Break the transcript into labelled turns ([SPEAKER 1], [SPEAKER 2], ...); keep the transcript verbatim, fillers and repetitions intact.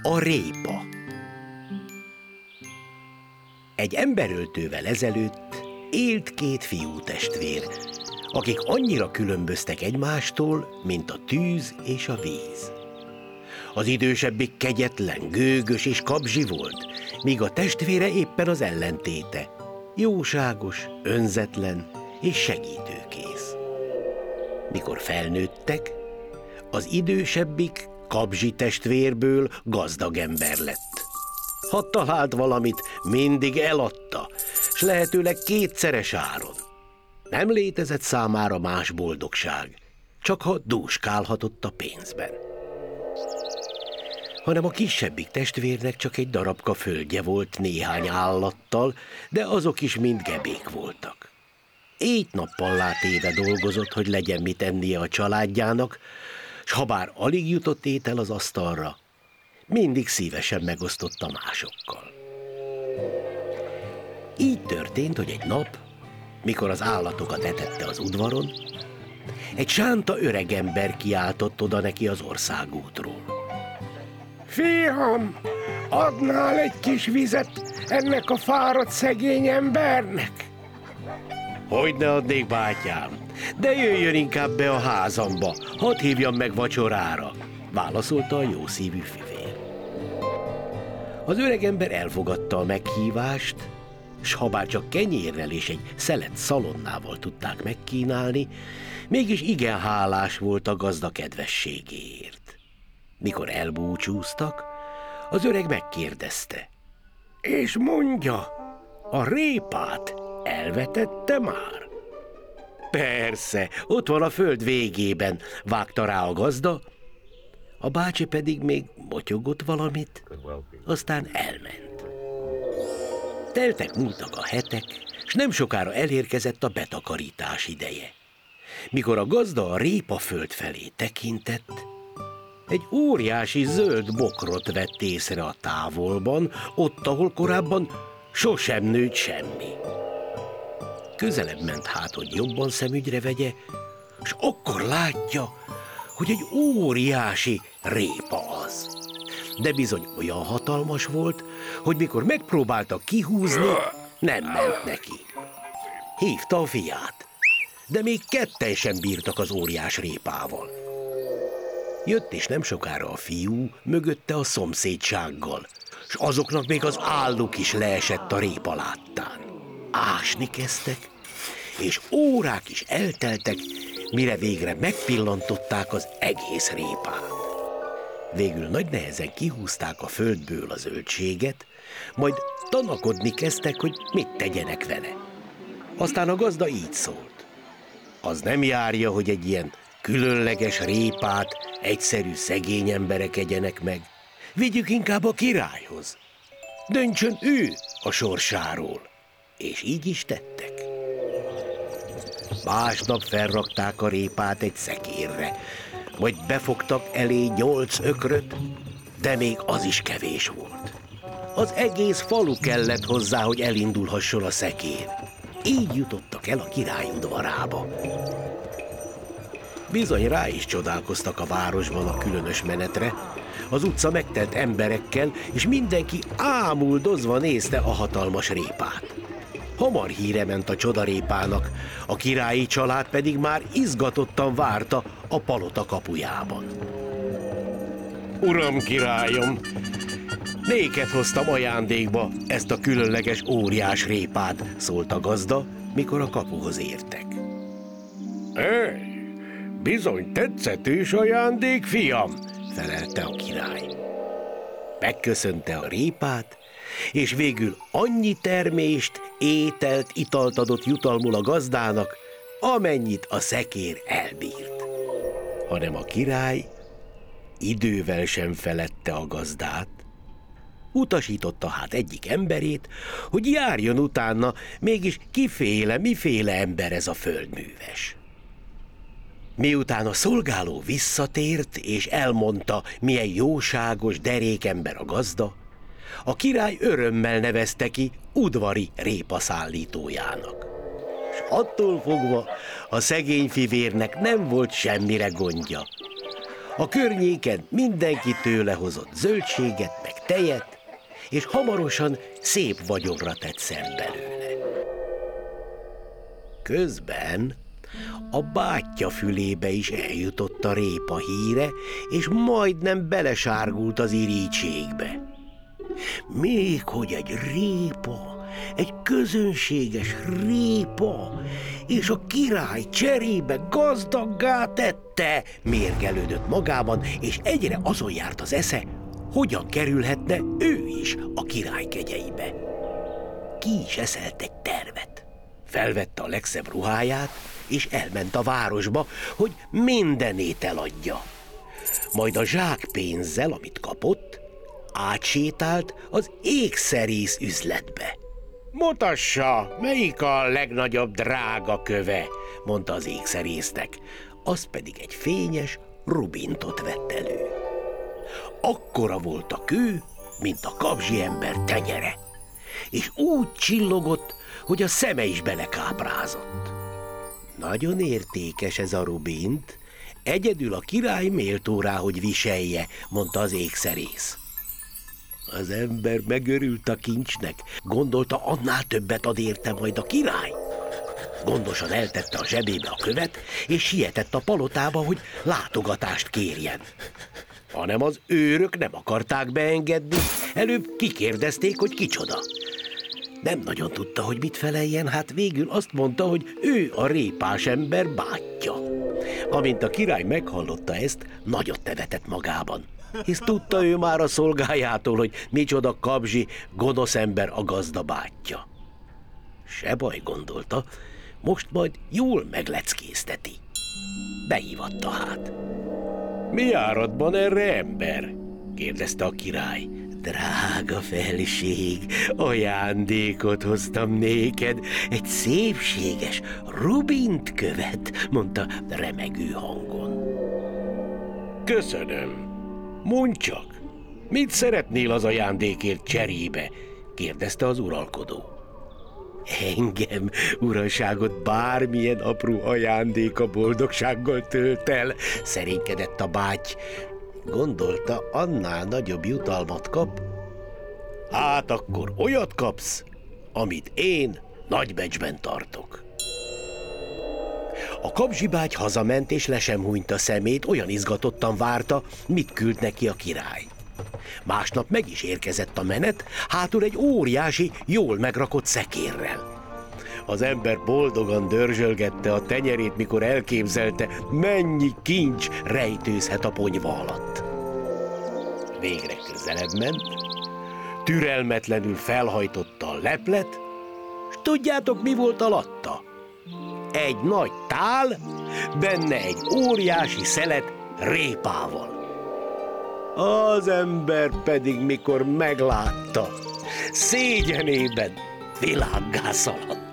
[SPEAKER 1] A répa. Egy emberöltővel ezelőtt élt két fiútestvér, akik annyira különböztek egymástól, mint a tűz és a víz. Az idősebbik kegyetlen, gőgös és kabzsi volt, míg a testvére éppen az ellentéte, jóságos, önzetlen és segítőkész. Mikor felnőttek, az idősebbik kabzsi testvérből gazdag ember lett. Ha talált valamit, mindig eladta, s lehetőleg kétszeres áron. Nem létezett számára más boldogság, csak ha dúskálhatott a pénzben. Hanem a kisebbik testvérnek csak egy darabka földje volt néhány állattal, de azok is mind gebék voltak. Éjt-nappallá téve dolgozott, hogy legyen mit ennie a családjának, s habár alig jutott étel az asztalra, mindig szívesen megosztotta másokkal. Így történt, hogy egy nap, mikor az állatokat etette az udvaron, egy sánta öregember kiáltott oda neki az országútról.
[SPEAKER 2] Fiam, adnál egy kis vizet ennek a fáradt szegény embernek?
[SPEAKER 1] Hogyne adnék, bátyám, de jöjjön inkább be a házamba, hadd hívjam meg vacsorára, válaszolta a jószívű fivér. Az öregember elfogadta a meghívást, s habár csak kenyérrel és egy szelet szalonnával tudták megkínálni, mégis igen hálás volt a gazda kedvességéért. Mikor elbúcsúztak, az öreg megkérdezte.
[SPEAKER 2] És mondja, a répát elvetette már?
[SPEAKER 1] Persze, ott van a föld végében, vágta rá a gazda, a bácsi pedig még motyogott valamit, aztán elment. Teltek múltak a hetek, s nem sokára elérkezett a betakarítás ideje. Mikor a gazda a répaföld felé tekintett, egy óriási zöld bokrot vett észre a távolban, ott, ahol korábban sosem nőtt semmi. Közelebb ment hát, hogy jobban szemügyre vegye, s akkor látja, hogy egy óriási répa az. De bizony olyan hatalmas volt, hogy mikor megpróbálta kihúzni, nem ment neki. Hívta a fiát, de még ketten sem bírtak az óriás répával. Jött és nem sokára a fiú mögötte a szomszédsággal, s azoknak még az álluk is leesett a répa láttán. Ásni kezdtek, és órák is elteltek, mire végre megpillantották az egész répát. Végül nagy nehezen kihúzták a földből a zöldséget, majd tanakodni kezdtek, hogy mit tegyenek vele. Aztán a gazda így szólt. Az nem járja, hogy egy ilyen különleges répát egyszerű szegény emberek egyenek meg. Vigyük inkább a királyhoz. Döntsön ő a sorsáról. És így is tettek. Másnap felrakták a répát egy szekérre, majd befogtak elé nyolc ökröt, de még az is kevés volt. Az egész falu kellett hozzá, hogy elindulhasson a szekér. Így jutottak el a király udvarába. Bizony rá is csodálkoztak a városban a különös menetre, az utca megtelt emberekkel, és mindenki ámuldozva nézte a hatalmas répát. Hamar híre ment a csodarépának, a királyi család pedig már izgatottan várta a palota kapujában. Uram, királyom, néked hoztam ajándékba ezt a különleges óriás répát, szólt a gazda, mikor a kapuhoz értek.
[SPEAKER 2] Ej, bizony tetszetős ajándék, fiam,
[SPEAKER 1] felelte a király. Megköszönte a répát, és végül annyi termést, ételt, italt adott jutalmul a gazdának, amennyit a szekér elbírt. Hanem a király idővel sem felette a gazdát, utasította hát egyik emberét, hogy járjon utána, mégis kiféle, miféle ember ez a földműves. Miután a szolgáló visszatért, és elmondta, milyen jóságos, derék ember a gazda, a király örömmel nevezte ki udvari répaszállítójának. S attól fogva a szegény fivérnek nem volt semmire gondja. A környéken mindenki tőle hozott zöldséget, meg tejet, és hamarosan szép vagyonra tett szert belőle. Közben a bátyja fülébe is eljutott a répa híre, és majdnem belesárgult az irítségbe. Még hogy egy répa, egy közönséges répa, és a király cserébe gazdaggá tette, mérgelődött magában, és egyre azon járt az esze, hogyan kerülhetne ő is a király kegyeibe. Ki is eszelt egy tervet. Felvette a legszebb ruháját, és elment a városba, hogy mindenét eladja. Majd a zsákpénzzel, amit kapott, átsétált az ékszerész üzletbe. Mutassa, melyik a legnagyobb drága köve, mondta az ékszerésznek, az pedig egy fényes rubintot vett elő. Akkora volt a kő, mint a kabzsi ember tenyere, és úgy csillogott, hogy a szeme is belekáprázott. Nagyon értékes ez a rubint, egyedül a király méltó rá, hogy viselje, mondta az ékszerész. Az ember megörült a kincsnek, gondolta, annál többet ad érte majd a király. Gondosan eltette a zsebébe a követ, és sietett a palotába, hogy látogatást kérjen. Hanem az őrök nem akarták beengedni, előbb kikérdezték, hogy kicsoda. Nem nagyon tudta, hogy mit feleljen, hát végül azt mondta, hogy ő a répás ember bátyja. Amint a király meghallotta ezt, nagyot nevetett magában, hisz tudta ő már a szolgájától, hogy micsoda kabzsi, gonosz ember a gazda bátyja. Se baj, gondolta, most majd jól megleckézteti. Behívatta hát. Mi áradban erre, ember? Kérdezte a király. Drága felség, ajándékot hoztam néked, egy szépséges rubint követ, mondta remegő hangon. Köszönöm. Mondj csak, mit szeretnél az ajándékért cserébe? Kérdezte az uralkodó. Engem, uraságot, bármilyen apró ajándék a boldogsággal tölt el, szerénykedett a báty. Gondolta, annál nagyobb jutalmat kap. Hát akkor olyat kapsz, amit én nagy becsben tartok. A kabzsibágy hazament, és le sem hunyta szemét, olyan izgatottan várta, mit küld neki a király. Másnap meg is érkezett a menet, hátul egy óriási, jól megrakott szekérrel. Az ember boldogan dörzsölgette a tenyerét, mikor elképzelte, mennyi kincs rejtőzhet a ponyva alatt. Végre közelebb ment, türelmetlenül felhajtotta a leplet, s tudjátok, mi volt alatta? Egy nagy tál, benne egy óriási szelet répával. Az ember pedig, mikor meglátta, szégyenében világgá szaladt.